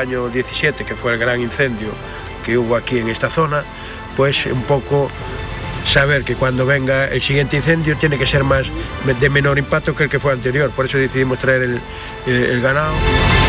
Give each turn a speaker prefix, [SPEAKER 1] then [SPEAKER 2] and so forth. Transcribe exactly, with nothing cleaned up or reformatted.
[SPEAKER 1] año diecisiete, que fue el gran incendio que hubo aquí en esta zona, pues un poco saber que cuando venga el siguiente incendio tiene que ser más de menor impacto que el que fue anterior. Por eso decidimos traer el, el, el ganado.